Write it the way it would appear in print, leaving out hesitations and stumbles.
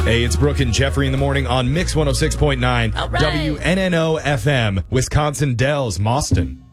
Hey, it's Brooke and Jeffrey in the morning on Mix 106.9 All right. WNNO FM, Wisconsin Dells, Mauston.